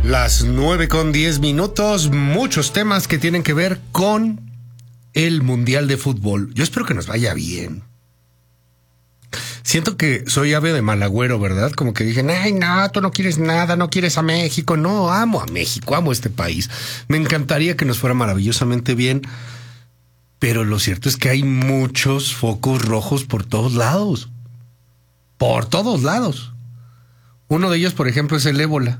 Las 9:10, muchos temas que tienen que ver con el Mundial de Fútbol. Yo espero que nos vaya bien. Siento que soy ave de mal agüero, ¿verdad? Como que dicen, ay, no, tú no quieres nada, no quieres a México. No, amo a México, amo este país. Me encantaría que nos fuera maravillosamente bien, pero lo cierto es que hay muchos focos rojos por todos lados. Por todos lados. Uno de ellos, por ejemplo, es el ébola.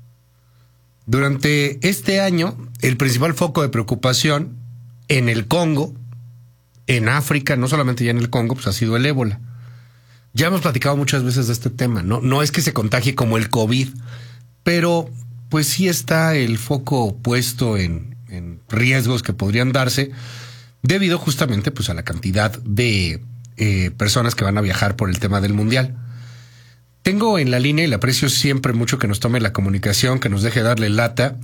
Durante este año, el principal foco de preocupación en el Congo, en África, no solamente ya en el Congo, pues ha sido el ébola. Ya hemos platicado muchas veces de este tema, ¿no? No es que se contagie como el COVID, pero pues sí está el foco puesto en riesgos que podrían darse debido justamente pues a la cantidad de personas que van a viajar por el tema del Mundial. Tengo en la línea, y le aprecio siempre mucho que nos tome la comunicación, que nos deje darle lata,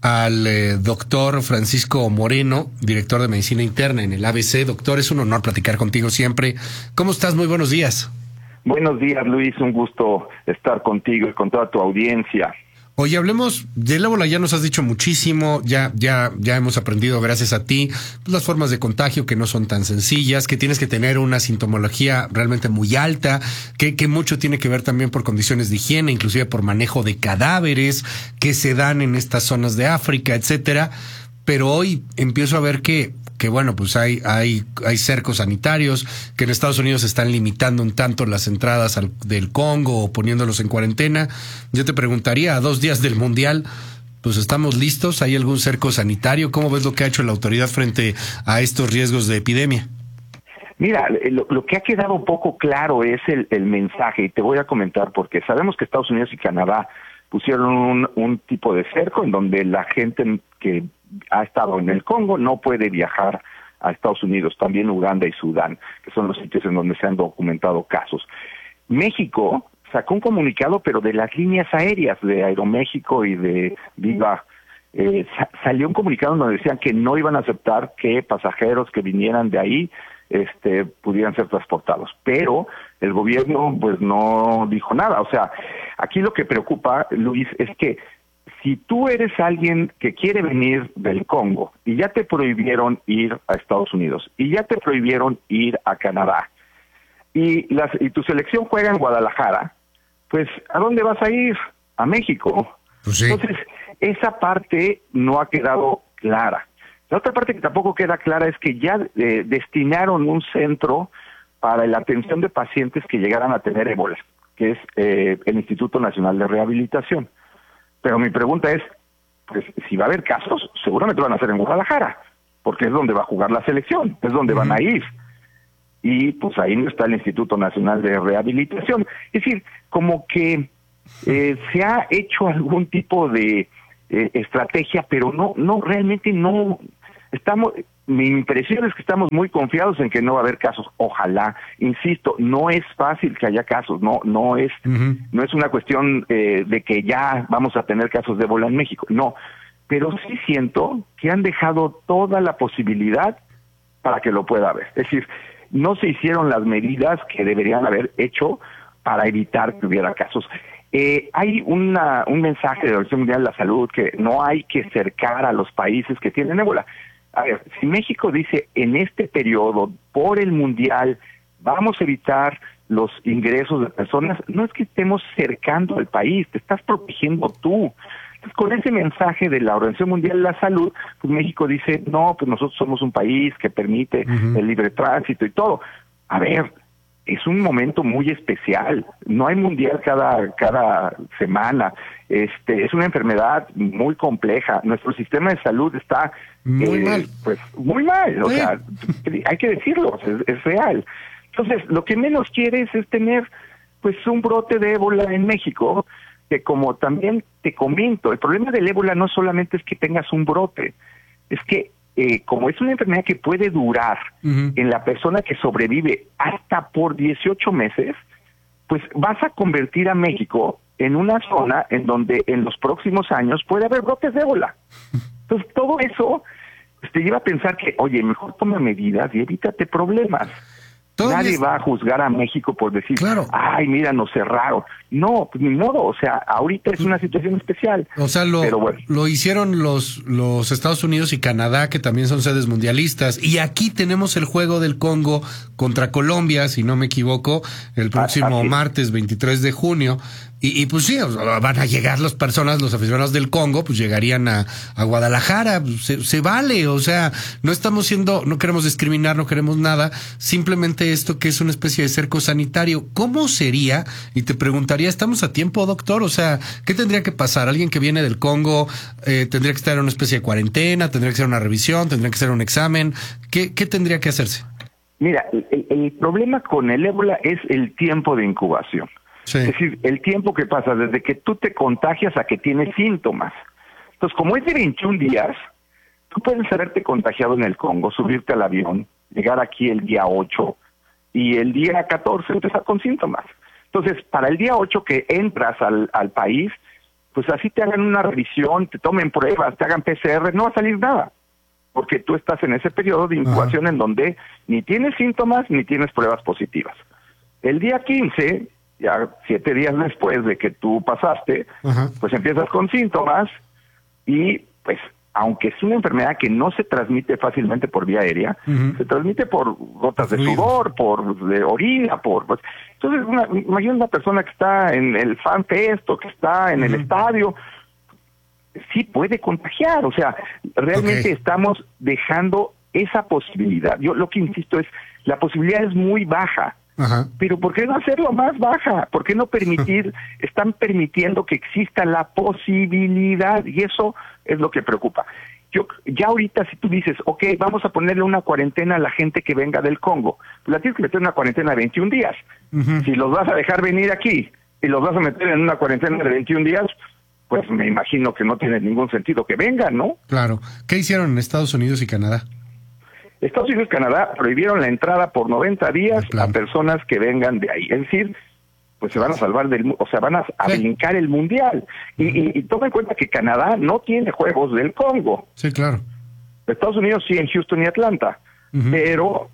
al doctor Francisco Moreno, director de Medicina Interna en el ABC. Doctor, es un honor platicar contigo siempre. ¿Cómo estás? Muy buenos días. Buenos días, Luis. Un gusto estar contigo y con toda tu audiencia. Oye, hablemos del ébola. Ya nos has dicho muchísimo, ya hemos aprendido gracias a ti las formas de contagio que no son tan sencillas, que tienes que tener una sintomología realmente muy alta, que mucho tiene que ver también por condiciones de higiene, inclusive por manejo de cadáveres que se dan en estas zonas de África, etcétera. Pero hoy empiezo a ver que bueno, pues hay cercos sanitarios, que en Estados Unidos están limitando un tanto las entradas del Congo o poniéndolos en cuarentena. Yo te preguntaría, a 2 días del Mundial, pues ¿estamos listos? ¿Hay algún cerco sanitario? ¿Cómo ves lo que ha hecho la autoridad frente a estos riesgos de epidemia? Mira, lo que ha quedado un poco claro es el mensaje, y te voy a comentar porque sabemos que Estados Unidos y Canadá pusieron un tipo de cerco en donde la gente que ha estado en el Congo no puede viajar a Estados Unidos, también Uganda y Sudán, que son los sitios en donde se han documentado casos. México sacó un comunicado, pero de las líneas aéreas de Aeroméxico y de Viva, salió un comunicado donde decían que no iban a aceptar que pasajeros que vinieran de ahí pudieran ser transportados, pero el gobierno pues no dijo nada. O sea, aquí lo que preocupa, Luis, es que si tú eres alguien que quiere venir del Congo y ya te prohibieron ir a Estados Unidos y ya te prohibieron ir a Canadá y tu selección juega en Guadalajara, pues ¿a dónde vas a ir? A México. Pues sí. Entonces, esa parte no ha quedado clara. La otra parte que tampoco queda clara es que ya destinaron un centro para la atención de pacientes que llegaran a tener ébola, que es el Instituto Nacional de Rehabilitación. Pero mi pregunta es, pues si va a haber casos, seguramente van a ser en Guadalajara, porque es donde va a jugar la selección, es donde van a ir. Y pues ahí no está el Instituto Nacional de Rehabilitación. Es decir, como que se ha hecho algún tipo de estrategia, pero no realmente no estamos. Mi impresión es que estamos muy confiados en que no va a haber casos. Ojalá, insisto, no es fácil que haya casos, no es una cuestión de que ya vamos a tener casos de ébola en México, no, pero sí siento que han dejado toda la posibilidad para que lo pueda haber. Es decir, no se hicieron las medidas que deberían haber hecho para evitar que hubiera casos. Hay un mensaje de la Organización Mundial de la Salud que no hay que cercar a los países que tienen ébola. A ver, si México dice en este periodo, por el Mundial, vamos a evitar los ingresos de personas, no es que estemos cercando al país, te estás protegiendo tú. Entonces, con ese mensaje de la Organización Mundial de la Salud, pues México dice, no, pues nosotros somos un país que permite el libre tránsito y todo. A ver, es un momento muy especial, no hay mundial cada semana, es una enfermedad muy compleja, nuestro sistema de salud está muy mal, o sea, hay que decirlo, es real. Entonces, lo que menos quieres es tener pues un brote de ébola en México, que como también te comento, el problema del ébola no solamente es que tengas un brote, es que como es una enfermedad que puede durar en la persona que sobrevive hasta por 18 meses, pues vas a convertir a México en una zona en donde en los próximos años puede haber brotes de ébola. Entonces, todo eso te lleva a pensar que, oye, mejor toma medidas y evítate problemas. Nadie va a juzgar a México por decir, claro, ay, mira, nos cerraron. No, pues ni modo, o sea, ahorita es una situación especial. O sea, pero bueno, lo hicieron los Estados Unidos y Canadá, que también son sedes mundialistas. Y aquí tenemos el juego del Congo contra Colombia, si no me equivoco, el próximo martes 23 de junio. Y pues sí, van a llegar las personas, los aficionados del Congo, pues llegarían a Guadalajara, se vale, o sea, no queremos discriminar, no queremos nada, simplemente esto que es una especie de cerco sanitario. ¿Cómo sería? Y te preguntaría, ¿estamos a tiempo, doctor? O sea, ¿qué tendría que pasar? ¿Alguien que viene del Congo tendría que estar en una especie de cuarentena, tendría que hacer una revisión, tendría que hacer un examen? ¿Qué tendría que hacerse? Mira, el problema con el ébola es el tiempo de incubación. Sí. Es decir, el tiempo que pasa desde que tú te contagias a que tienes síntomas. Entonces, como es de 21 días, tú puedes haberte contagiado en el Congo, subirte al avión, llegar aquí el día 8 y el día 14 empezar con síntomas. Entonces, para el día 8 que entras al país, pues así te hagan una revisión, te tomen pruebas, te hagan PCR, no va a salir nada, porque tú estás en ese periodo de incubación en donde ni tienes síntomas ni tienes pruebas positivas. El día 15... ya 7 días después de que tú pasaste, pues empiezas con síntomas y pues aunque es una enfermedad que no se transmite fácilmente por vía aérea, se transmite por gotas de sudor, de orina, pues, entonces imagina una persona que está en el fan fest o que está en el estadio, sí puede contagiar, o sea, realmente estamos dejando esa posibilidad. Yo lo que insisto es, la posibilidad es muy baja. Pero ¿por qué no hacerlo más baja? ¿Por qué no permitir? Están permitiendo que exista la posibilidad y eso es lo que preocupa. Ya ahorita si tú dices, ok, vamos a ponerle una cuarentena a la gente que venga del Congo, pues la tienes que meter en una cuarentena de 21 días. Si los vas a dejar venir aquí y los vas a meter en una cuarentena de 21 días, pues me imagino que no tiene ningún sentido que vengan, ¿no? Claro. ¿Qué hicieron en Estados Unidos y Canadá? Estados Unidos y Canadá prohibieron la entrada por 90 días a personas que vengan de ahí. Es decir, pues se van a salvar van a brincar el mundial. Y toma en cuenta que Canadá no tiene juegos del Congo. Sí, claro. Estados Unidos sí en Houston y Atlanta. Pero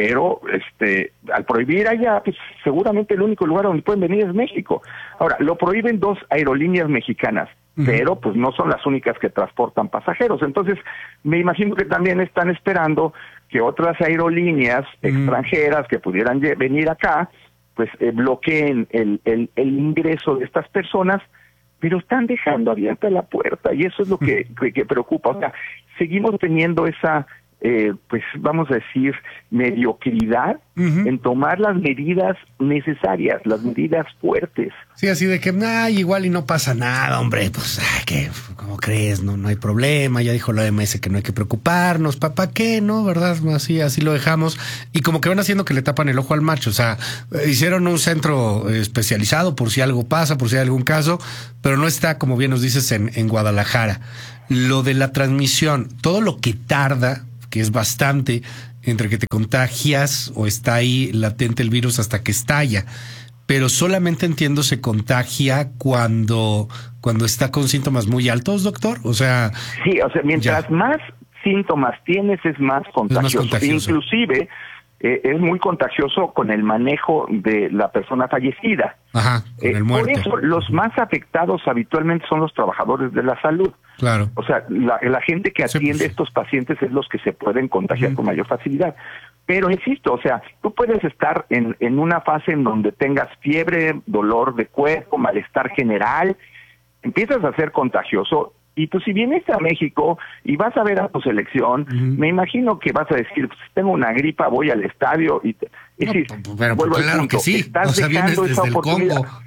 al prohibir allá, pues seguramente el único lugar donde pueden venir es México. Ahora, lo prohíben 2 aerolíneas mexicanas, pero pues no son las únicas que transportan pasajeros. Entonces, me imagino que también están esperando que otras aerolíneas extranjeras que pudieran venir acá, pues bloqueen el ingreso de estas personas, pero están dejando abierta la puerta y eso es lo que preocupa. O sea, seguimos teniendo esa pues vamos a decir, mediocridad en tomar las medidas necesarias, las medidas fuertes. Sí, así de que, igual y no pasa nada, hombre, pues, ¿cómo crees? No hay problema, ya dijo la OMS que no hay que preocuparnos, ¿para qué? ¿No? ¿Verdad? Así lo dejamos. Y como que van haciendo que le tapan el ojo al macho, o sea, hicieron un centro especializado por si algo pasa, por si hay algún caso, pero no está, como bien nos dices, en Guadalajara. Lo de la transmisión, todo lo que tarda, que es bastante, entre que te contagias o está ahí latente el virus hasta que estalla. Pero solamente entiendo se contagia cuando está con síntomas muy altos, doctor. O sea... Sí, o sea, mientras más síntomas tienes es más contagioso. Inclusive es muy contagioso con el manejo de la persona fallecida. Ajá, con el muerto. Por eso los más afectados habitualmente son los trabajador de la salud. Claro. O sea, la gente que atiende a estos pacientes es los que se pueden contagiar con mayor facilidad. Pero insisto, o sea, tú puedes estar en una fase en donde tengas fiebre, dolor de cuerpo, malestar general, empiezas a ser contagioso. Y pues si vienes a México y vas a ver a tu selección, me imagino que vas a decir, pues, tengo una gripa, voy al estadio y pero claro que sí, estás dejando esa oportunidad. Congo.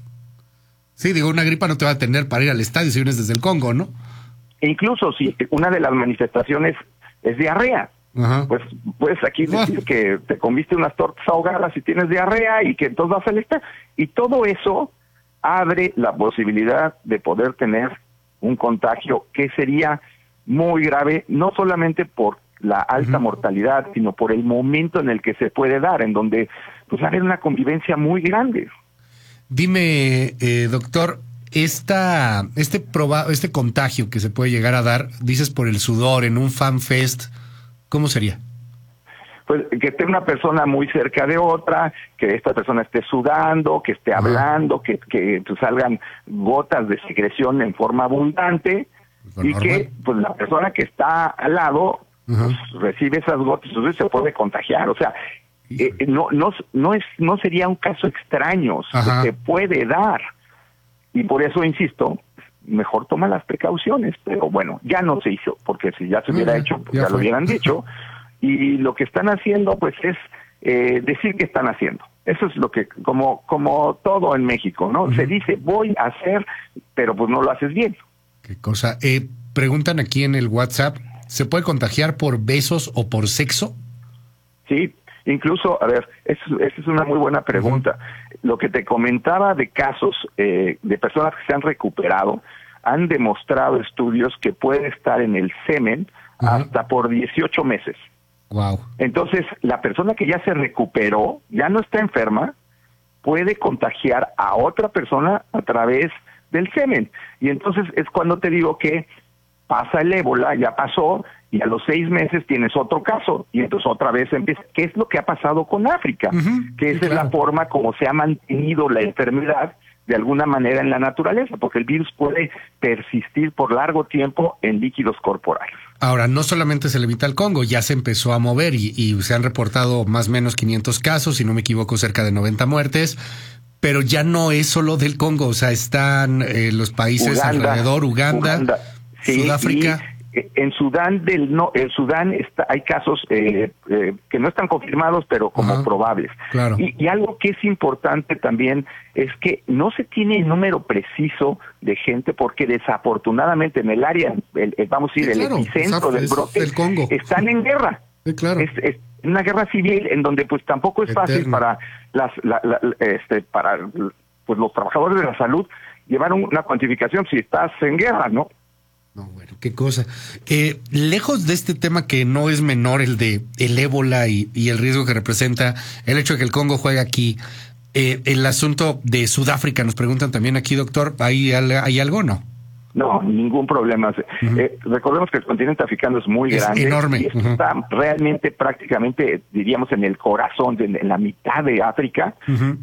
Sí, digo, una gripa no te va a tener para ir al estadio si vienes desde el Congo, ¿no? E incluso si una de las manifestaciones es diarrea, pues puedes aquí decir que te comiste unas tortas ahogadas y tienes diarrea y que entonces vas al estadio. Y todo eso abre la posibilidad de poder tener un contagio que sería muy grave, no solamente por la alta mortalidad, sino por el momento en el que se puede dar, en donde pues va a haber una convivencia muy grande. Dime, doctor, este contagio que se puede llegar a dar, dices por el sudor en un fan fest, ¿cómo sería? pues que esté una persona muy cerca de otra, que esta persona esté sudando, que esté hablando, que pues, salgan gotas de secreción en forma abundante, y que pues la persona que está al lado pues, recibe esas gotas, entonces se puede contagiar. O sea, no sería un caso extraño, se puede dar, y por eso insisto, mejor toma las precauciones. Pero bueno, ya no se hizo, porque si ya se hubiera hecho, pues ya lo hubieran dicho, y lo que están haciendo pues es decir que están haciendo. Eso es lo que, como todo en México, ¿no? Se dice, voy a hacer, pero pues no lo haces bien. Qué cosa. Preguntan aquí en el WhatsApp, ¿se puede contagiar por besos o por sexo? Sí, incluso, a ver, esa es una muy buena pregunta. Lo que te comentaba de casos de personas que se han recuperado, han demostrado estudios que puede estar en el semen hasta por 18 meses. Wow. Entonces, la persona que ya se recuperó, ya no está enferma, puede contagiar a otra persona a través del semen. Y entonces es cuando te digo que pasa el ébola, ya pasó, y a los 6 meses tienes otro caso, y entonces otra vez empieza. ¿Qué es lo que ha pasado con África? Que esa es la forma como se ha mantenido la enfermedad de alguna manera en la naturaleza, porque el virus puede persistir por largo tiempo en líquidos corporales. Ahora, no solamente se le evita al Congo, ya se empezó a mover y se han reportado más o menos 500 casos, si no me equivoco, cerca de 90 muertes, pero ya no es solo del Congo, o sea, están los países alrededor, Uganda, sí, Sudáfrica. En Sudán hay casos que no están confirmados, pero como probables. Claro. Y algo que es importante también es que no se tiene el número preciso de gente, porque desafortunadamente en el área, el epicentro del brote, del Congo, están en guerra. Sí, claro. Es una guerra civil en donde pues tampoco es fácil para pues los trabajadores de la salud llevar una cuantificación si estás en guerra, ¿no? No, bueno, qué cosa. Lejos de este tema que no es menor, el de el ébola y el riesgo que representa el hecho de que el Congo juegue aquí, el asunto de Sudáfrica, nos preguntan también aquí, doctor, ¿hay algo no? No, ningún problema. Recordemos que el continente africano es muy grande. Enorme. Y está realmente, prácticamente, diríamos, en el corazón, en la mitad de África.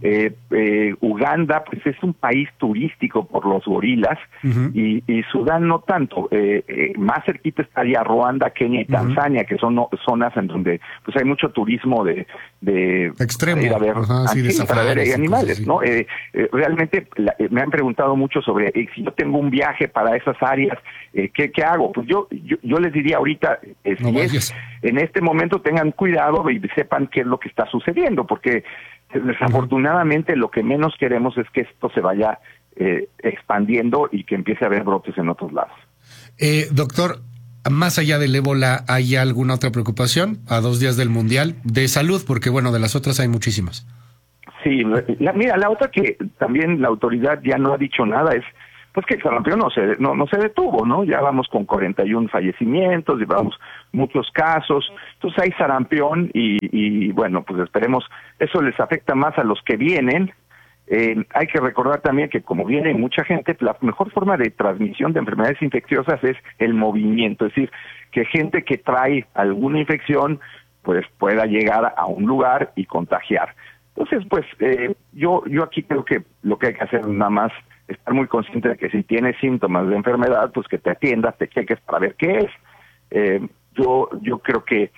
Uganda, pues es un país turístico por los gorilas, y Sudán no tanto. Más cerquita estaría Ruanda, Kenia y Tanzania, que son zonas en donde pues hay mucho turismo de extremo, ir a ver, para ver animales, ¿no? Realmente me han preguntado mucho sobre si yo tengo un viaje para esas áreas, ¿qué hago? Pues yo les diría ahorita, en este momento tengan cuidado y sepan qué es lo que está sucediendo, porque desafortunadamente lo que menos queremos es que esto se vaya expandiendo y que empiece a haber brotes en otros lados. Doctor, más allá del ébola, ¿hay alguna otra preocupación a 2 días del Mundial de salud? Porque bueno, de las otras hay muchísimas. Sí, la otra que también la autoridad ya no ha dicho nada es pues que el sarampión no se detuvo, ¿no? Ya vamos con 41 fallecimientos, llevamos muchos casos, entonces hay sarampión y bueno, pues esperemos, eso les afecta más a los que vienen. Hay que recordar también que como viene mucha gente, la mejor forma de transmisión de enfermedades infecciosas es el movimiento, es decir, que gente que trae alguna infección pues pueda llegar a un lugar y contagiar. Entonces, pues yo aquí creo que lo que hay que hacer nada más estar muy consciente de que si tienes síntomas de enfermedad, pues que te atiendas, te cheques para ver qué es. Yo creo que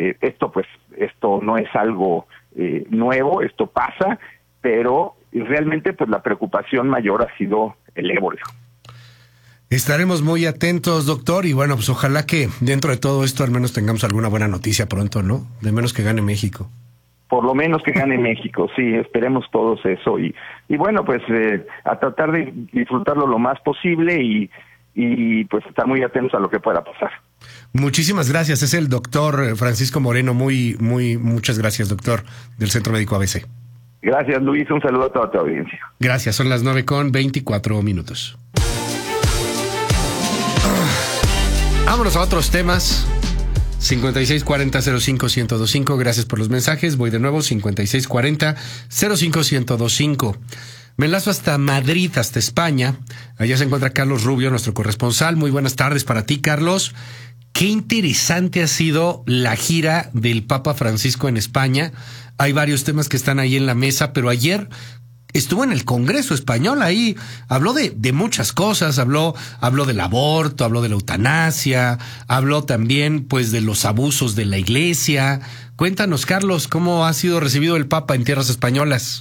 esto no es algo nuevo, esto pasa, pero realmente pues la preocupación mayor ha sido el ébola. Estaremos muy atentos, doctor, y bueno, pues ojalá que dentro de todo esto al menos tengamos alguna buena noticia pronto, ¿no? De menos que gane México. Por lo menos que gane México, sí, esperemos todos eso. Y bueno, pues a tratar de disfrutarlo lo más posible y pues estar muy atentos a lo que pueda pasar. Muchísimas gracias. Es el doctor Francisco Moreno. Muchas gracias, doctor, del Centro Médico ABC. Gracias, Luis. Un saludo a toda tu audiencia. Gracias. Son las 9:24. Vámonos a otros temas. 5640-05-1025. Gracias por los mensajes. Voy de nuevo, 5640-05-1025. Me enlazo hasta Madrid, hasta España. Allá se encuentra Carlos Rubio, nuestro corresponsal. Muy buenas tardes para ti, Carlos. Qué interesante ha sido la gira del Papa Francisco en España. Hay varios temas que están ahí en la mesa, pero ayer estuvo en el Congreso español, ahí habló de muchas cosas, habló del aborto, habló de la eutanasia, habló también pues de los abusos de la Iglesia. Cuéntanos, Carlos, ¿cómo ha sido recibido el Papa en tierras españolas?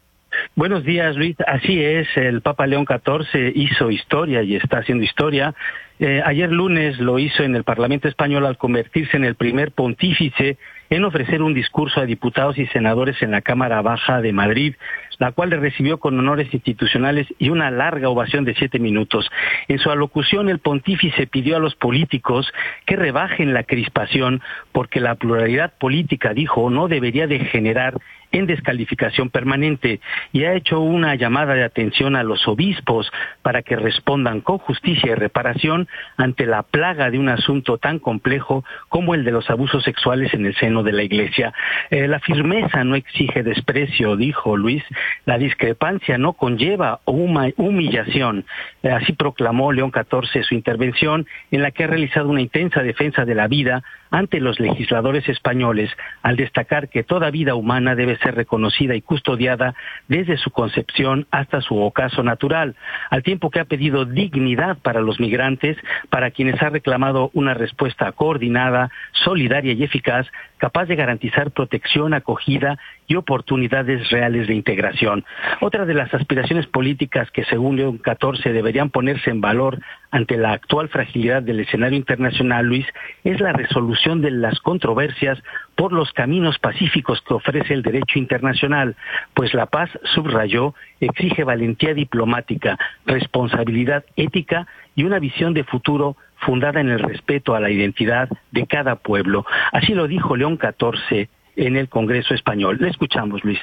Buenos días, Luis. Así es, el Papa León XIV hizo historia y está haciendo historia. Ayer lunes lo hizo en el Parlamento español al convertirse en el primer pontífice en ofrecer un discurso a diputados y senadores en la Cámara Baja de Madrid, la cual le recibió con honores institucionales y una larga ovación de 7 minutos. En su alocución, el pontífice pidió a los políticos que rebajen la crispación, porque la pluralidad política, dijo, no debería degenerar en descalificación permanente, y ha hecho una llamada de atención a los obispos para que respondan con justicia y reparación ante la plaga de un asunto tan complejo como el de los abusos sexuales en el seno de la Iglesia. La firmeza no exige desprecio, dijo Luis, la discrepancia no conlleva humillación. Así proclamó León XIV su intervención, en la que ha realizado una intensa defensa de la vida ante los legisladores españoles, al destacar que toda vida humana debe ser reconocida y custodiada desde su concepción hasta su ocaso natural, al tiempo que ha pedido dignidad para los migrantes, para quienes ha reclamado una respuesta coordinada, solidaria y eficaz, capaz de garantizar protección, acogida y oportunidades reales de integración. Otra de las aspiraciones políticas que, según León XIV, deberían ponerse en valor ante la actual fragilidad del escenario internacional, Luis, es la resolución de las controversias por los caminos pacíficos que ofrece el derecho internacional, pues la paz, subrayó, exige valentía diplomática, responsabilidad ética y una visión de futuro fundada en el respeto a la identidad de cada pueblo. Así lo dijo León XIV en el Congreso español. Le escuchamos, Luis.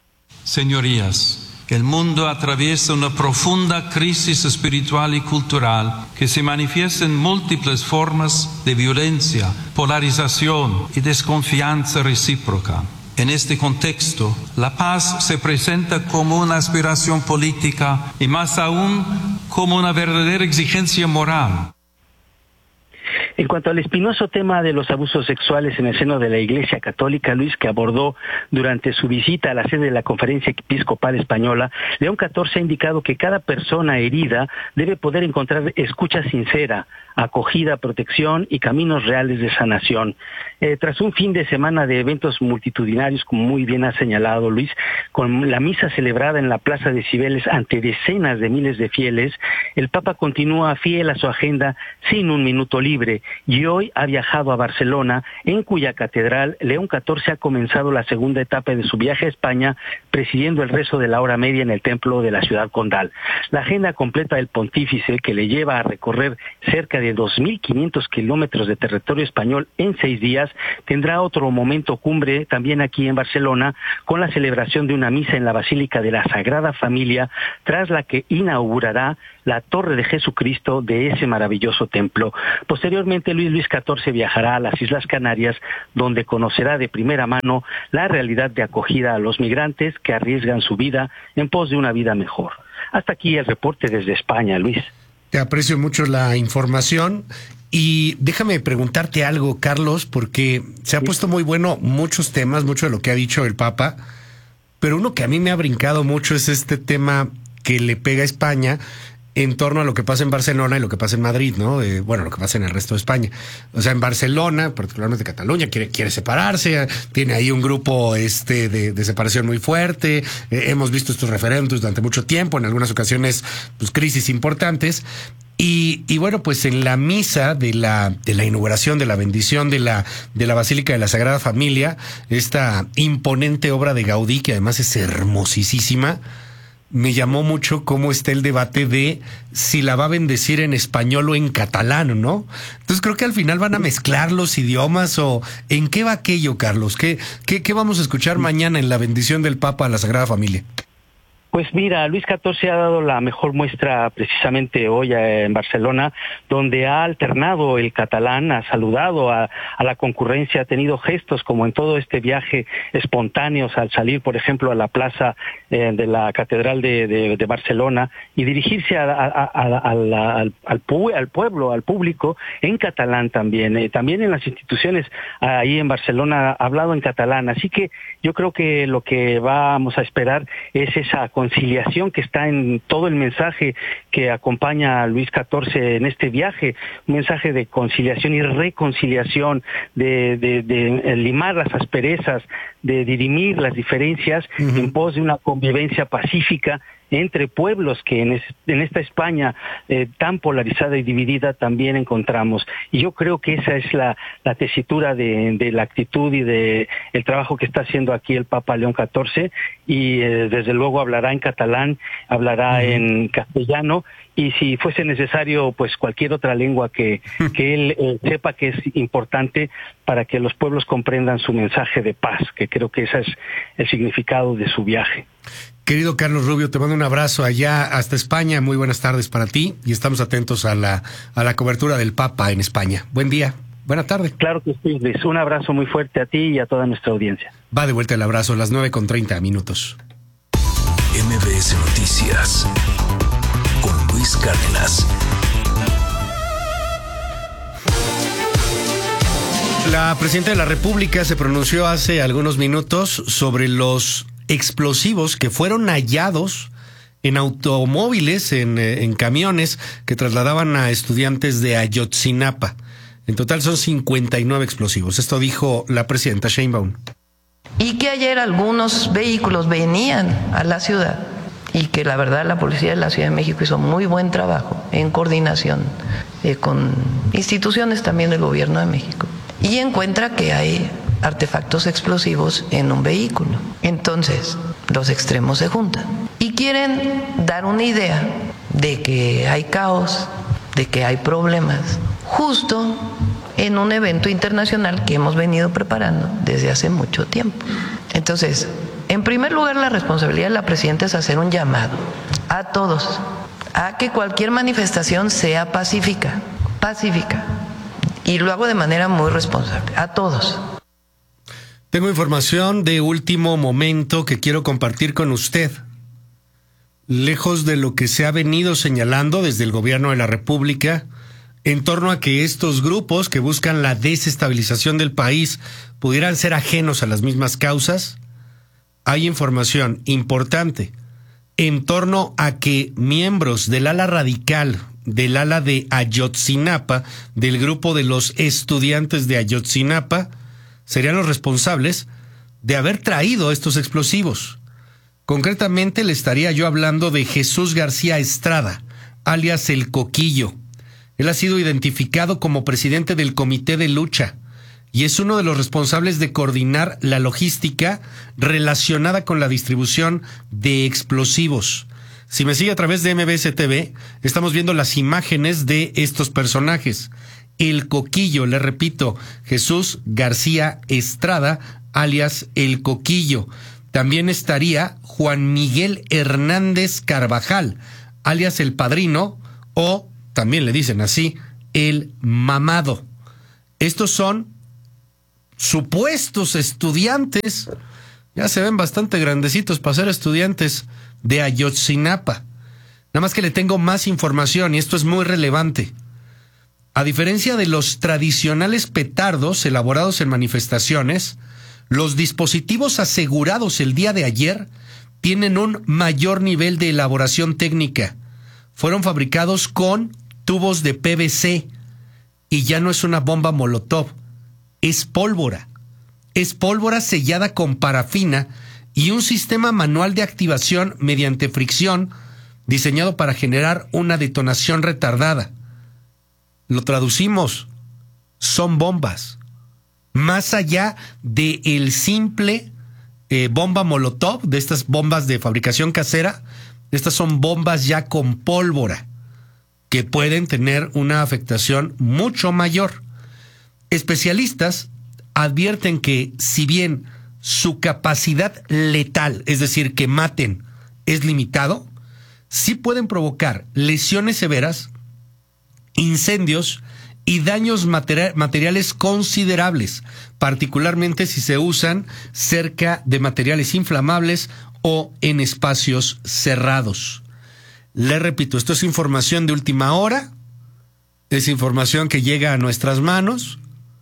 Señorías, el mundo atraviesa una profunda crisis espiritual y cultural que se manifiesta en múltiples formas de violencia, polarización y desconfianza recíproca. En este contexto, la paz se presenta como una aspiración política y más aún como una verdadera exigencia moral. En cuanto al espinoso tema de los abusos sexuales en el seno de la Iglesia Católica, Luis, que abordó durante su visita a la sede de la Conferencia Episcopal Española, León XIV ha indicado que cada persona herida debe poder encontrar escucha sincera, acogida, protección y caminos reales de sanación. Tras un fin de semana de eventos multitudinarios, como muy bien ha señalado Luis, con la misa celebrada en la Plaza de Cibeles ante decenas de miles de fieles, el Papa continúa fiel a su agenda sin un minuto libre, y hoy ha viajado a Barcelona, en cuya catedral León XIV ha comenzado la segunda etapa de su viaje a España, presidiendo el rezo de la hora media en el templo de la ciudad condal. La agenda completa del pontífice, que le lleva a recorrer cerca de 2.500 kilómetros de territorio español en 6 días, tendrá otro momento cumbre también aquí en Barcelona, con la celebración de una misa en la Basílica de la Sagrada Familia, tras la que inaugurará la Torre de Jesucristo de ese maravilloso templo. Posteriormente, Luis XIV viajará a las Islas Canarias, donde conocerá de primera mano la realidad de acogida a los migrantes que arriesgan su vida en pos de una vida mejor. Hasta aquí el reporte desde España, Luis. Te aprecio mucho la información y déjame preguntarte algo, Carlos, porque se ha puesto muy bueno muchos temas, mucho de lo que ha dicho el Papa, pero uno que a mí me ha brincado mucho es este tema que le pega a España en torno a lo que pasa en Barcelona y lo que pasa en Madrid, ¿no? Bueno, lo que pasa en el resto de España. O sea, en Barcelona, particularmente Cataluña, quiere separarse, tiene ahí un grupo de separación muy fuerte. Hemos visto estos referendos durante mucho tiempo, en algunas ocasiones, pues crisis importantes. Y bueno, pues en la misa de la inauguración, de la bendición de la Basílica de la Sagrada Familia, esta imponente obra de Gaudí, que además es hermosísima, me llamó mucho cómo está el debate de si la va a bendecir en español o en catalán, ¿no? Entonces creo que al final van a mezclar los idiomas, o ¿en qué va aquello, Carlos? ¿Qué vamos a escuchar mañana en la bendición del Papa a la Sagrada Familia? Pues mira, Luis XIV ha dado la mejor muestra precisamente hoy en Barcelona, donde ha alternado el catalán, ha saludado a la concurrencia, ha tenido gestos como en todo este viaje espontáneos al salir, por ejemplo, a la plaza de la Catedral de Barcelona y dirigirse al pueblo, al público en catalán también. También en las instituciones ahí en Barcelona ha hablado en catalán. Así que yo creo que lo que vamos a esperar es esa conciliación que está en todo el mensaje que acompaña a Luis XIV en este viaje, un mensaje de conciliación y reconciliación, de limar las asperezas, de dirimir las diferencias en pos de una convivencia pacífica entre pueblos que en esta España tan polarizada y dividida también encontramos. Y yo creo que esa es la tesitura de la actitud y de el trabajo que está haciendo aquí el Papa León XIV, y desde luego hablará en catalán, hablará en castellano, y si fuese necesario, pues cualquier otra lengua que él sepa que es importante para que los pueblos comprendan su mensaje de paz, que creo que ese es el significado de su viaje. Querido Carlos Rubio, te mando un abrazo allá hasta España. Muy buenas tardes para ti y estamos atentos a la cobertura del Papa en España. Buen día, buena tarde. Claro que sí, Luis. Un abrazo muy fuerte a ti y a toda nuestra audiencia. Va de vuelta el abrazo, las 9:30. MBS Noticias con Luis Cárdenas. La presidenta de la República se pronunció hace algunos minutos sobre los explosivos que fueron hallados en automóviles, en camiones que trasladaban a estudiantes de Ayotzinapa. En total son 59 explosivos. Esto dijo la presidenta Sheinbaum. Y que ayer algunos vehículos venían a la ciudad y que la verdad la policía de la Ciudad de México hizo muy buen trabajo en coordinación con instituciones también del gobierno de México, y encuentra que hay artefactos explosivos en un vehículo. Entonces, los extremos se juntan y quieren dar una idea de que hay caos, de que hay problemas, justo en un evento internacional que hemos venido preparando desde hace mucho tiempo. Entonces, en primer lugar, la responsabilidad de la presidenta es hacer un llamado a todos a que cualquier manifestación sea pacífica, y lo hago de manera muy responsable, a todos. Tengo información de último momento que quiero compartir con usted. Lejos de lo que se ha venido señalando desde el gobierno de la República en torno a que estos grupos que buscan la desestabilización del país pudieran ser ajenos a las mismas causas, hay información importante en torno a que miembros del ala radical, del ala de Ayotzinapa, del grupo de los estudiantes de Ayotzinapa, serían los responsables de haber traído estos explosivos. Concretamente le estaría yo hablando de Jesús García Estrada, alias El Coquillo. Él ha sido identificado como presidente del Comité de Lucha y es uno de los responsables de coordinar la logística relacionada con la distribución de explosivos. Si me sigue a través de MBS TV, estamos viendo las imágenes de estos personajes. El Coquillo, le repito, Jesús García Estrada, alias El Coquillo. También estaría Juan Miguel Hernández Carvajal, alias El Padrino, o también le dicen así, El Mamado. Estos son supuestos estudiantes, ya se ven bastante grandecitos para ser estudiantes de Ayotzinapa. Nada más que le tengo más información y esto es muy relevante. A diferencia de los tradicionales petardos elaborados en manifestaciones, los dispositivos asegurados el día de ayer tienen un mayor nivel de elaboración técnica. Fueron fabricados con tubos de PVC y ya no es una bomba molotov, es pólvora. Es pólvora sellada con parafina y un sistema manual de activación mediante fricción diseñado para generar una detonación retardada. Lo traducimos, son bombas. Más allá de el simple bomba molotov, de estas bombas de fabricación casera, estas son bombas ya con pólvora, que pueden tener una afectación mucho mayor. Especialistas advierten que si bien su capacidad letal, es decir, que maten, es limitado, sí pueden provocar lesiones severas, incendios y daños materiales considerables, particularmente si se usan cerca de materiales inflamables o en espacios cerrados. Le repito, esto es información de última hora, es información que llega a nuestras manos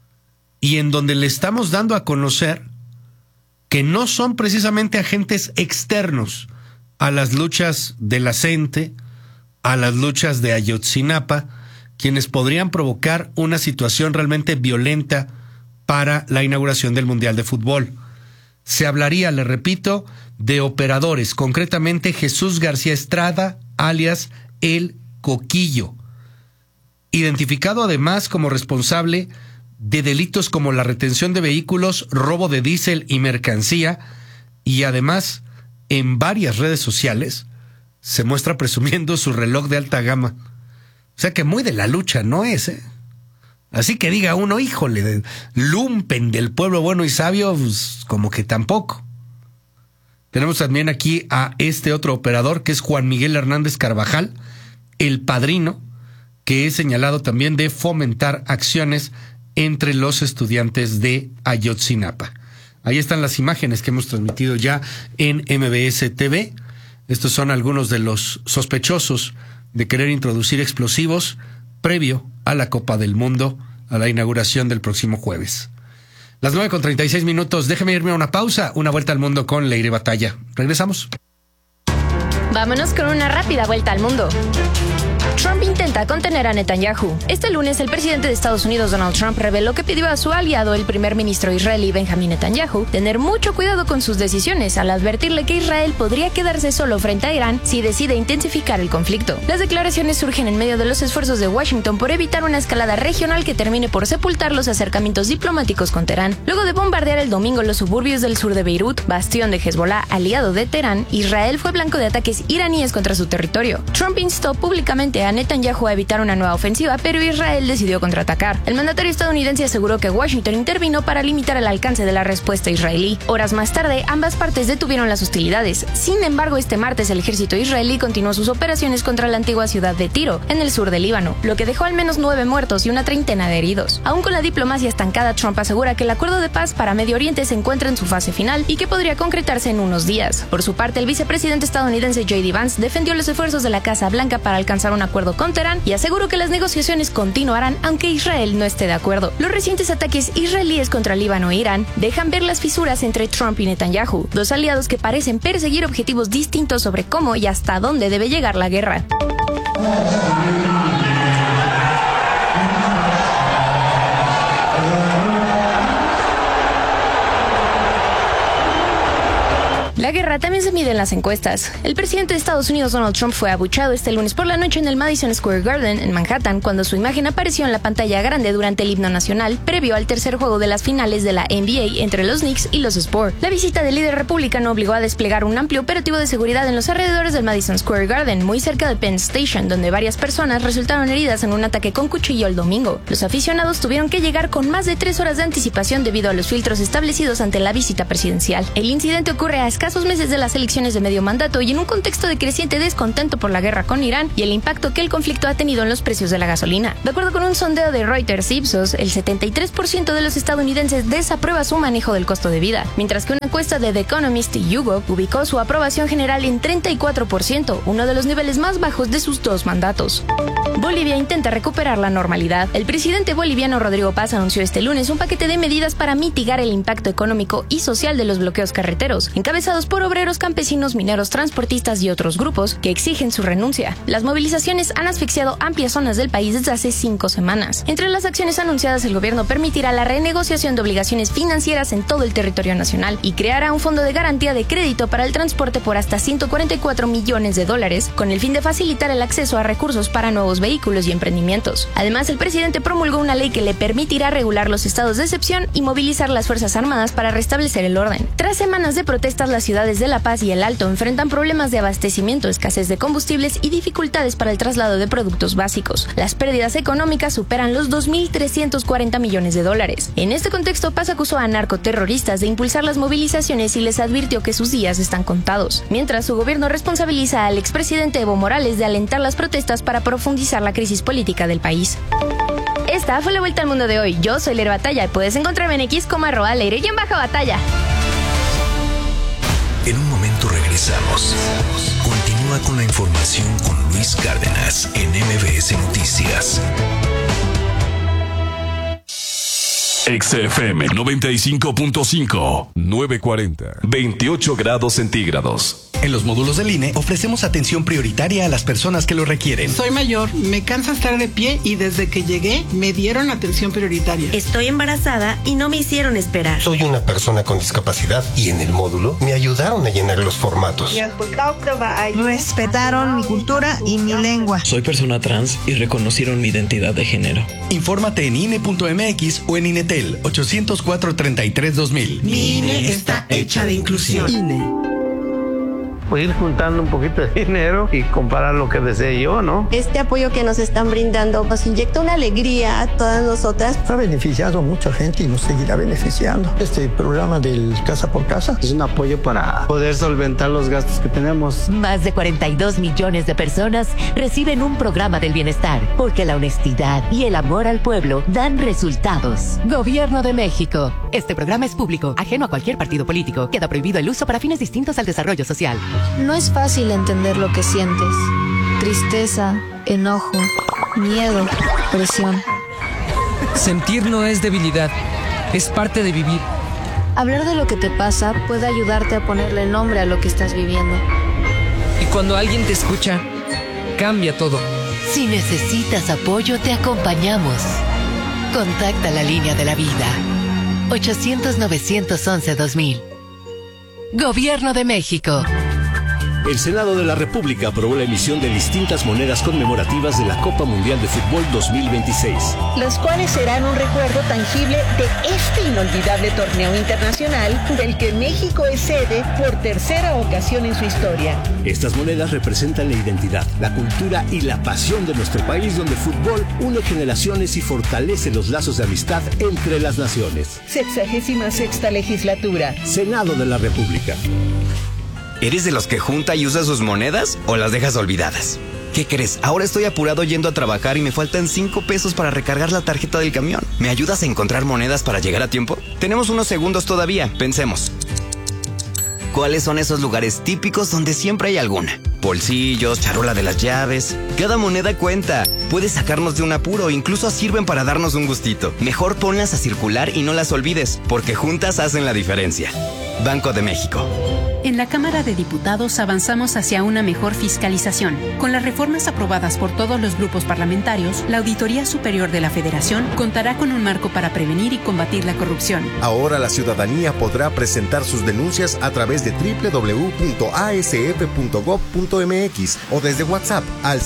y en donde le estamos dando a conocer que no son precisamente agentes externos a las luchas de la CENTE, a las luchas de Ayotzinapa, quienes podrían provocar una situación realmente violenta para la inauguración del Mundial de Fútbol. Se hablaría, le repito, de operadores, concretamente Jesús García Estrada, alias El Coquillo, identificado además como responsable de delitos como la retención de vehículos, robo de diésel y mercancía, y además en varias redes sociales se muestra presumiendo su reloj de alta gama. O sea que muy de la lucha no es, ¿eh? Así que diga uno, híjole, lumpen del pueblo bueno y sabio, pues, como que tampoco. Tenemos también aquí a este otro operador, que es Juan Miguel Hernández Carvajal, el padrino, que es señalado también de fomentar acciones entre los estudiantes de Ayotzinapa. Ahí están las imágenes que hemos transmitido ya en MBS TV. Estos son algunos de los sospechosos de querer introducir explosivos previo a la Copa del Mundo, a la inauguración del próximo jueves. Las 9:36. Déjeme irme a una pausa, una vuelta al mundo con Leire Batalla. Regresamos. Vámonos con una rápida vuelta al mundo. Trump intenta contener a Netanyahu. Este lunes, el presidente de Estados Unidos, Donald Trump, reveló que pidió a su aliado, el primer ministro israelí Benjamin Netanyahu, tener mucho cuidado con sus decisiones al advertirle que Israel podría quedarse solo frente a Irán si decide intensificar el conflicto. Las declaraciones surgen en medio de los esfuerzos de Washington por evitar una escalada regional que termine por sepultar los acercamientos diplomáticos con Teherán. Luego de bombardear el domingo los suburbios del sur de Beirut, bastión de Hezbollah, aliado de Teherán, Israel fue blanco de ataques iraníes contra su territorio. Trump instó públicamente a Netanyahu a evitar una nueva ofensiva, pero Israel decidió contraatacar. El mandatario estadounidense aseguró que Washington intervino para limitar el alcance de la respuesta israelí. Horas más tarde, ambas partes detuvieron las hostilidades. Sin embargo, este martes el ejército israelí continuó sus operaciones contra la antigua ciudad de Tiro, en el sur del Líbano, lo que dejó al menos 9 muertos y una treintena de heridos. Aún con la diplomacia estancada, Trump asegura que el acuerdo de paz para Medio Oriente se encuentra en su fase final y que podría concretarse en unos días. Por su parte, el vicepresidente estadounidense J.D. Vance defendió los esfuerzos de la Casa Blanca para alcanzar un acuerdo con Teherán y aseguró que las negociaciones continuarán aunque Israel no esté de acuerdo. Los recientes ataques israelíes contra Líbano e Irán dejan ver las fisuras entre Trump y Netanyahu, dos aliados que parecen perseguir objetivos distintos sobre cómo y hasta dónde debe llegar la guerra. La guerra también se mide en las encuestas. El presidente de Estados Unidos, Donald Trump, fue abucheado este lunes por la noche en el Madison Square Garden, en Manhattan, cuando su imagen apareció en la pantalla grande durante el himno nacional, previo al tercer juego de las finales de la NBA entre los Knicks y los Spurs. La visita del líder republicano obligó a desplegar un amplio operativo de seguridad en los alrededores del Madison Square Garden, muy cerca de Penn Station, donde varias personas resultaron heridas en un ataque con cuchillo el domingo. Los aficionados tuvieron que llegar con más de 3 horas de anticipación debido a los filtros establecidos ante la visita presidencial. El incidente ocurre a escasos meses de las elecciones de medio mandato y en un contexto de creciente descontento por la guerra con Irán y el impacto que el conflicto ha tenido en los precios de la gasolina. De acuerdo con un sondeo de Reuters Ipsos, el 73% de los estadounidenses desaprueba su manejo del costo de vida, mientras que una encuesta de The Economist y YouGov ubicó su aprobación general en 34%, uno de los niveles más bajos de sus 2 mandatos. Bolivia intenta recuperar la normalidad. El presidente boliviano Rodrigo Paz anunció este lunes un paquete de medidas para mitigar el impacto económico y social de los bloqueos carreteros, encabezados por obreros, campesinos, mineros, transportistas y otros grupos que exigen su renuncia. Las movilizaciones han asfixiado amplias zonas del país desde hace 5 semanas. Entre las acciones anunciadas, el gobierno permitirá la renegociación de obligaciones financieras en todo el territorio nacional y creará un fondo de garantía de crédito para el transporte por hasta $144 millones, con el fin de facilitar el acceso a recursos para nuevos vehículos vehículos y emprendimientos. Además, el presidente promulgó una ley que le permitirá regular los estados de excepción y movilizar las Fuerzas Armadas para restablecer el orden. Tras semanas de protestas, las ciudades de La Paz y El Alto enfrentan problemas de abastecimiento, escasez de combustibles y dificultades para el traslado de productos básicos. Las pérdidas económicas superan los 2.340 millones de dólares. En este contexto, Paz acusó a narcoterroristas de impulsar las movilizaciones y les advirtió que sus días están contados. Mientras, su gobierno responsabiliza al expresidente Evo Morales de alentar las protestas para profundizar la crisis política del país. Esta fue la vuelta al mundo de hoy. Yo soy Leire Batalla y puedes encontrarme en X como @Leire_Batalla. En un momento regresamos. Continúa con la información con Luis Cárdenas en MBS Noticias. XFM 95.5, 940, 28 grados centígrados. En los módulos del INE ofrecemos atención prioritaria a las personas que lo requieren. Soy mayor, me cansa estar de pie y desde que llegué me dieron atención prioritaria. Estoy embarazada y no me hicieron esperar. Soy una persona con discapacidad y en el módulo me ayudaron a llenar los formatos. Respetaron mi cultura y mi lengua. Soy persona trans y reconocieron mi identidad de género. Infórmate en INE.mx o en INETEL 804-33-2000. Mi INE está hecha de inclusión. INE. Pues ir juntando un poquito de dinero y comprar lo que desee yo, ¿no? Este apoyo que nos están brindando nos inyecta una alegría a todas nosotras. Ha beneficiado a mucha gente y nos seguirá beneficiando. Este programa del Casa por Casa es un apoyo para poder solventar los gastos que tenemos. Más de 42 millones de personas reciben un programa del bienestar, porque la honestidad y el amor al pueblo dan resultados. Gobierno de México. Este programa es público, ajeno a cualquier partido político. Queda prohibido el uso para fines distintos al desarrollo social. No es fácil entender lo que sientes. Tristeza, enojo, miedo, presión. Sentir no es debilidad, es parte de vivir. Hablar de lo que te pasa puede ayudarte a ponerle nombre a lo que estás viviendo. Y cuando alguien te escucha, cambia todo. Si necesitas apoyo, te acompañamos. Contacta la línea de la vida. 800-911-2000. Gobierno de México. El Senado de la República aprobó la emisión de distintas monedas conmemorativas de la Copa Mundial de Fútbol 2026. Los cuales serán un recuerdo tangible de este inolvidable torneo internacional del que México es sede por tercera ocasión en su historia. Estas monedas representan la identidad, la cultura y la pasión de nuestro país, donde el fútbol une generaciones y fortalece los lazos de amistad entre las naciones. 66ª legislatura. Senado de la República. ¿Eres de los que junta y usa sus monedas o las dejas olvidadas? ¿Qué crees? Ahora estoy apurado yendo a trabajar y me faltan 5 pesos para recargar la tarjeta del camión. ¿Me ayudas a encontrar monedas para llegar a tiempo? Tenemos unos segundos todavía. Pensemos. ¿Cuáles son esos lugares típicos donde siempre hay alguna? Bolsillos, charola de las llaves. Cada moneda cuenta. Puede sacarnos de un apuro, incluso sirven para darnos un gustito. Mejor ponlas a circular y no las olvides, porque juntas hacen la diferencia. Banco de México. En la Cámara de Diputados avanzamos hacia una mejor fiscalización. Con las reformas aprobadas por todos los grupos parlamentarios, la Auditoría Superior de la Federación contará con un marco para prevenir y combatir la corrupción. Ahora la ciudadanía podrá presentar sus denuncias a través de www.asf.gov.mx o desde WhatsApp al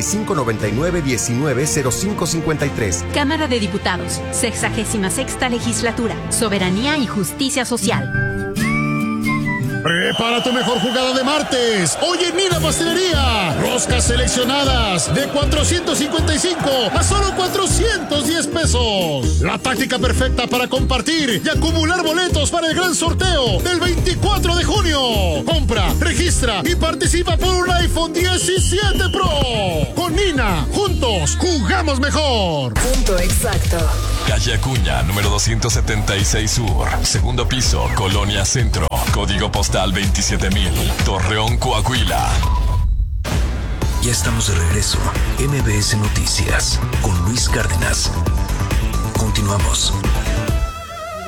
5599-190553. Cámara de Diputados, 66ª Legislatura, Soberanía y Justicia Social. Prepara tu mejor jugada de martes. Hoy en Nina Pastelería. Roscas seleccionadas de 455 a solo 410 pesos. La táctica perfecta para compartir y acumular boletos para el gran sorteo del 24 de junio. Compra, registra y participa por un iPhone 17 Pro. Con Nina, juntos, jugamos mejor. Punto exacto. Calle Acuña, número 276 Sur. Segundo piso, Colonia Centro. Código postal 27000, Torreón, Coahuila. Ya estamos de regreso. MBS Noticias con Luis Cárdenas. Continuamos.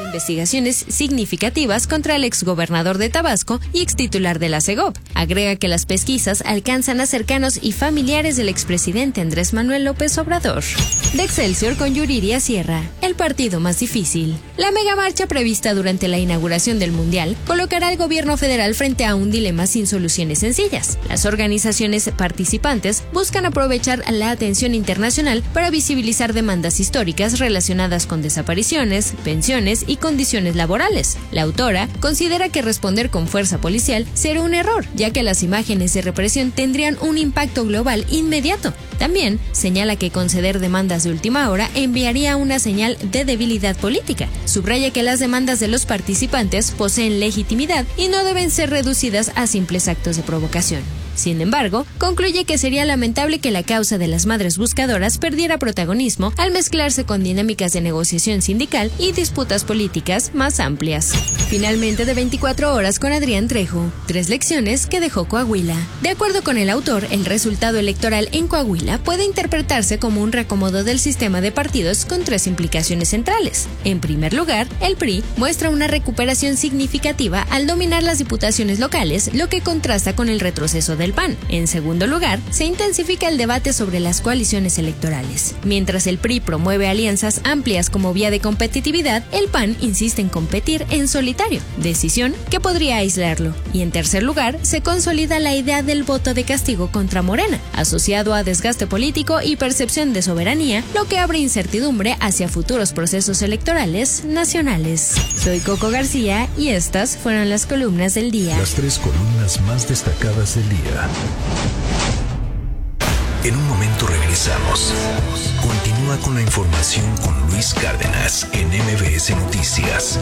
investigaciones significativas contra el exgobernador de Tabasco y extitular de la Segov. Agrega que las pesquisas alcanzan a cercanos y familiares del expresidente Andrés Manuel López Obrador. De Excelsior con Yuriria Sierra, el partido más difícil. La megamarcha prevista durante la inauguración del Mundial colocará al gobierno federal frente a un dilema sin soluciones sencillas. Las organizaciones participantes buscan aprovechar la atención internacional para visibilizar demandas históricas relacionadas con desapariciones, pensiones y condiciones laborales. La autora considera que responder con fuerza policial será un error, ya que las imágenes de represión tendrían un impacto global inmediato. También señala que conceder demandas de última hora enviaría una señal de debilidad política. Subraya que las demandas de los participantes poseen legitimidad y no deben ser reducidas a simples actos de provocación. Sin embargo, concluye que sería lamentable que la causa de las madres buscadoras perdiera protagonismo al mezclarse con dinámicas de negociación sindical y disputas políticas más amplias. Finalmente, de 24 horas con Adrián Trejo, 3 lecciones que dejó Coahuila. De acuerdo con el autor, el resultado electoral en Coahuila puede interpretarse como un reacomodo del sistema de partidos con 3 implicaciones centrales. En primer lugar, el PRI muestra una recuperación significativa al dominar las diputaciones locales, lo que contrasta con el retroceso del PAN. En segundo lugar, se intensifica el debate sobre las coaliciones electorales. Mientras el PRI promueve alianzas amplias como vía de competitividad, el PAN insiste en competir en solitario, decisión que podría aislarlo. Y en tercer lugar, se consolida la idea del voto de castigo contra Morena, asociado a desgaste político y percepción de soberanía, lo que abre incertidumbre hacia futuros procesos electorales nacionales. Soy Coco García y estas fueron las columnas del día. Las 3 columnas más destacadas del día. En un momento regresamos. Continúa con la información con Luis Cárdenas en MBS Noticias.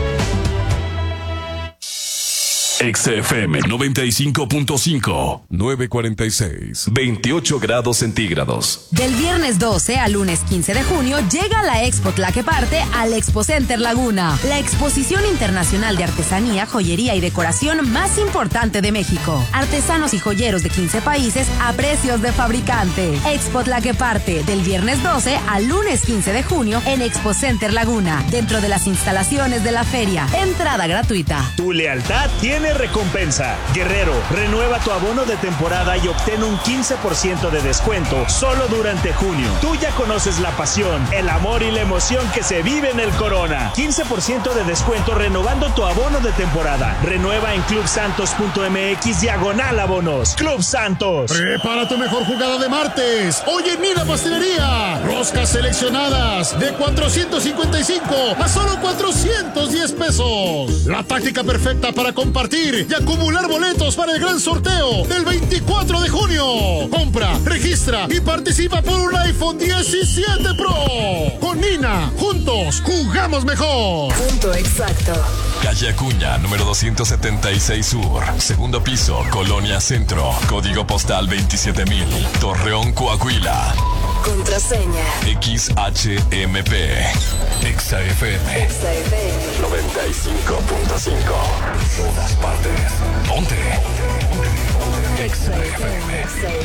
XFM 95.5, 9:46, 28 grados centígrados. Del viernes 12 al lunes 15 de junio llega la Expo Tlaqueparte al Expo Center Laguna, la exposición internacional de artesanía, joyería y decoración más importante de México. Artesanos y joyeros de 15 países a precios de fabricante. Expo Tlaqueparte, del viernes 12 al lunes 15 de junio en Expo Center Laguna, dentro de las instalaciones de la feria. Entrada gratuita. Tu lealtad tiene recompensa. Guerrero, renueva tu abono de temporada y obtén un 15% de descuento solo durante junio. Tú ya conoces la pasión, el amor y la emoción que se vive en el Corona. 15% de descuento renovando tu abono de temporada. Renueva en clubsantos.mx/abonos. Club Santos. Prepara tu mejor jugada de martes. Hoy en Nina Pastelería. Roscas seleccionadas de 455 a solo 410 pesos. La táctica perfecta para compartir y acumular boletos para el gran sorteo del 24 de junio. Compra, registra y participa por un iPhone 17 Pro. Con Nina, juntos jugamos mejor. Punto exacto. Calle Acuña, número 276 Sur, segundo piso, Colonia Centro, código postal 27000, Torreón, Coahuila. Contraseña XHMP XFM 95.5. Todas partes. Ponte. XFM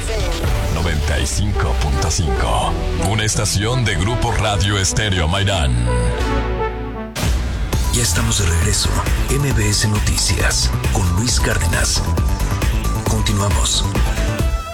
95.5. Una estación de Grupo Radio Estéreo Mairán. Ya estamos de regreso. MBS Noticias con Luis Cárdenas. Continuamos.